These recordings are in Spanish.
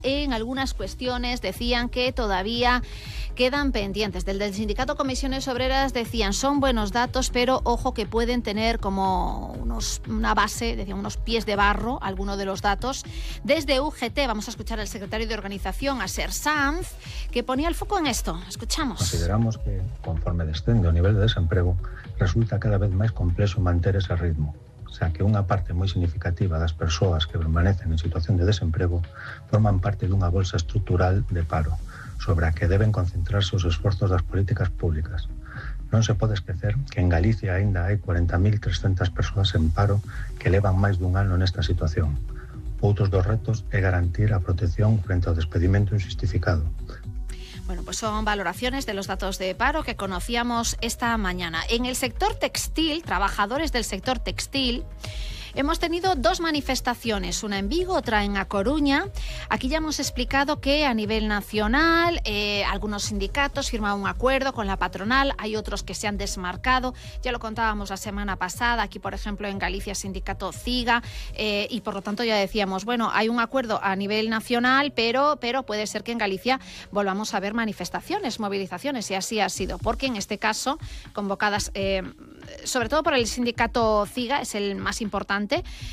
en algunas cuestiones decían que todavía quedan pendientes. Del sindicato Comisiones Obreras decían, son buenos datos, pero ojo que pueden tener como una base, decían, unos pies de barro, algunos de los datos. Desde UGT vamos a escuchar al secretario de Organización, Aser Sanz, que ponía el foco en esto. Escuchamos. Consideramos que, conforme descende o nivel de desemprego, resulta cada vez máis complexo manter ese ritmo. O sea, que unha parte moi significativa das persoas que permanecen en situación de desemprego forman parte dunha bolsa estrutural de paro, sobre a que deben concentrarse os esforzos das políticas públicas. Non se pode esquecer que en Galicia aínda hai 40.300 persoas en paro que levan máis dun ano nesta situación. Outros dos retos é garantir a protección frente ao despedimento injustificado. Bueno, pues son valoraciones de los datos de paro que conocíamos esta mañana. En el sector textil, trabajadores del sector textil, hemos tenido dos manifestaciones, una en Vigo, otra en A Coruña. Aquí ya hemos explicado que a nivel nacional algunos sindicatos firman un acuerdo con la patronal, hay otros que se han desmarcado, ya lo contábamos la semana pasada, aquí por ejemplo en Galicia sindicato CIGA, y por lo tanto ya decíamos, bueno, hay un acuerdo a nivel nacional, pero puede ser que en Galicia volvamos a ver manifestaciones, movilizaciones, y así ha sido, porque en este caso convocadas sobre todo por el sindicato CIGA, es el más importante,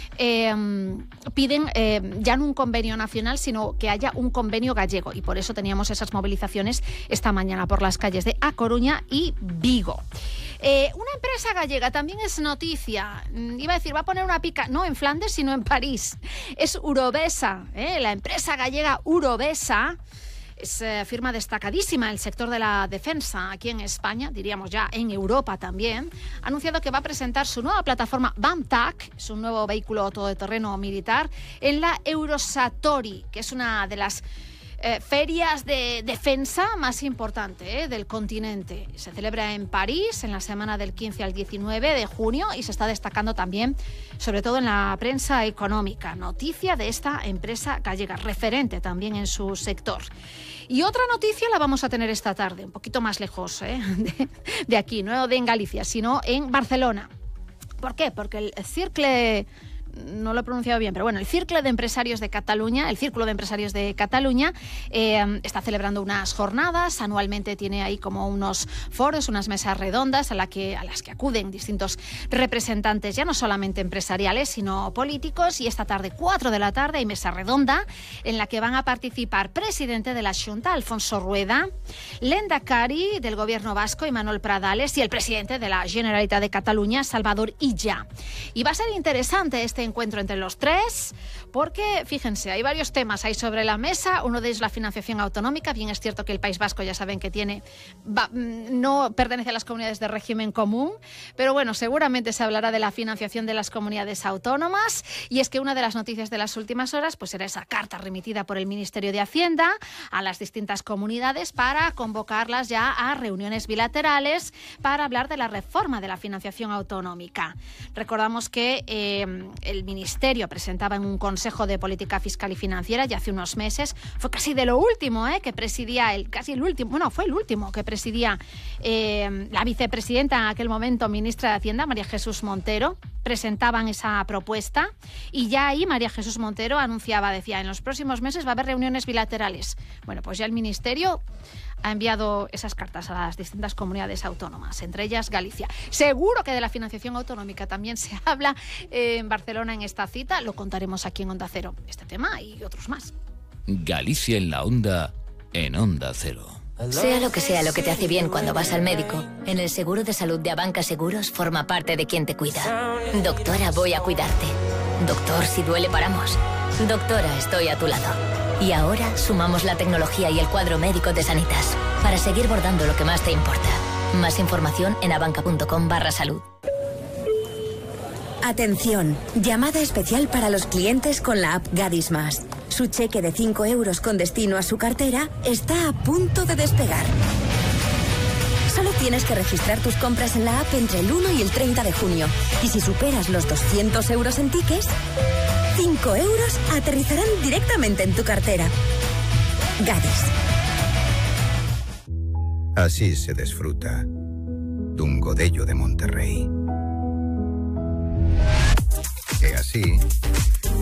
piden ya no un convenio nacional, sino que haya un convenio gallego, y por eso teníamos esas movilizaciones esta mañana por las calles de A Coruña y Vigo. Una empresa gallega también es noticia, iba a decir, va a poner una pica, no en Flandes, sino en París, es Urovesa, la empresa gallega Urovesa. Es firma destacadísima en el sector de la defensa aquí en España, diríamos ya en Europa también. Ha anunciado que va a presentar su nueva plataforma BAMTAC, es un nuevo vehículo todoterreno militar, en la Eurosatori, que es una de las ferias de defensa más importante del continente. Se celebra en París en la semana del 15 al 19 de junio y se está destacando también, sobre todo en la prensa económica, noticia de esta empresa gallega, referente también en su sector. Y otra noticia la vamos a tener esta tarde, un poquito más lejos de aquí, no en Galicia, sino en Barcelona. ¿Por qué? Porque el Cercle... no lo he pronunciado bien, pero bueno, el Círculo de Empresarios de Cataluña está celebrando unas jornadas, anualmente tiene ahí como unos foros, unas mesas redondas a las que acuden distintos representantes, ya no solamente empresariales, sino políticos, y esta tarde, 4 de la tarde, hay mesa redonda en la que van a participar presidente de la Xunta, Alfonso Rueda, Lehendakari del Gobierno Vasco, Imanol Pradales, y el presidente de la Generalitat de Cataluña, Salvador Illa. Y va a ser interesante este encuentro entre los tres, porque fíjense, hay varios temas ahí sobre la mesa. Uno de ellos, la financiación autonómica. Bien es cierto que el País Vasco, ya saben que no pertenece a las comunidades de régimen común, pero bueno, seguramente se hablará de la financiación de las comunidades autónomas. Y es que una de las noticias de las últimas horas pues era esa carta remitida por el Ministerio de Hacienda a las distintas comunidades para convocarlas ya a reuniones bilaterales para hablar de la reforma de la financiación autonómica. Recordamos que el Ministerio presentaba en un Consejo de Política Fiscal y Financiera ya hace unos meses, fue casi de lo último que presidía, fue el último que presidía la vicepresidenta en aquel momento, ministra de Hacienda, María Jesús Montero. Presentaban esa propuesta y ya ahí María Jesús Montero decía, en los próximos meses va a haber reuniones bilaterales. Bueno, pues ya el Ministerio ha enviado esas cartas a las distintas comunidades autónomas, entre ellas Galicia. Seguro que de la financiación autonómica también se habla en Barcelona en esta cita. Lo contaremos aquí en Onda Cero, este tema y otros más. Galicia en la Onda, en Onda Cero. Sea lo que te hace bien cuando vas al médico, en el seguro de salud de Abanca Seguros forma parte de quien te cuida. Doctora, voy a cuidarte. Doctor, si duele paramos. Doctora, estoy a tu lado. Y ahora sumamos la tecnología y el cuadro médico de Sanitas para seguir bordando lo que más te importa. Más información en abanca.com/salud. Atención, llamada especial para los clientes con la app Gadis Más. Su cheque de 5 euros con destino a su cartera está a punto de despegar. Solo tienes que registrar tus compras en la app entre el 1 y el 30 de junio. Y si superas los 200 euros en tickets, 5 euros aterrizarán directamente en tu cartera. Gadis. Así se disfruta dun godello de Monterrey. E así